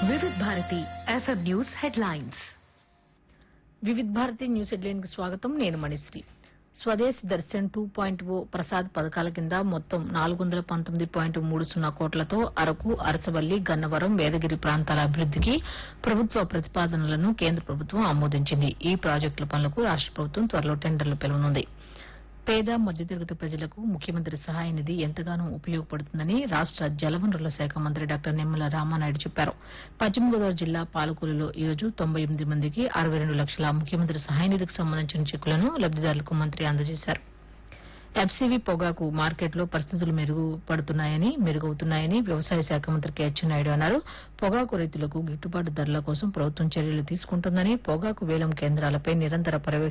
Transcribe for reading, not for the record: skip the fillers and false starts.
వివిధ Bharati FM news headlines. Vividh Bharati news headline కి స్వాగతం. నేను మణిశ్రీ. స్వదేశ్ దర్శన్ 2.0 ప్రసాద్ పథకాల కింద మొత్తం 419.30 కోట్లతో అరకు, అరసవల్లి, గన్నవరం, వేదగిరి ప్రాంతాల అభివృద్దికి ప్రభుత్వ ప్రతిపాదనలను కేంద్ర ప్రభుత్వం ఆమోదించింది. ఈ ప్రాజెక్టుల పనులకు రాష్ట ప్రభుత్వం త్వరలో టెండర్లు పిలవనుంది. పేద మధ్యతరగతి ప్రజలకు ముఖ్యమంత్రి సహాయ నిధి ఎంతగానో ఉపయోగపడుతుందని రాష్ట జలవనరుల శాఖ మంత్రి డాక్టర్ నిమ్మల రామానాయుడు చెప్పారు. పశ్చిమ గోదావరి జిల్లా పాలకొల్లులో ఈ రోజు 98 మందికి 62 లక్షల ముఖ్యమంత్రి సహాయ నిధికి సంబంధించిన చెక్కులను లబ్దిదారులకు మంత్రి అందజేశారు. ఎఫ్సీవీ పొగాకు మార్కెట్లో పరిస్థితులు మెరుగవుతున్నాయని వ్యవసాయ శాఖ మంత్రి కె అచ్చెన్నాయుడు అన్నారు. పొగాకు రైతులకు గిట్టుబాటు ధరల కోసం ప్రభుత్వం చర్యలు తీసుకుంటోందని, పొగాకు వేలం కేంద్రాలపై నిరంతర పర్యవేక్షణ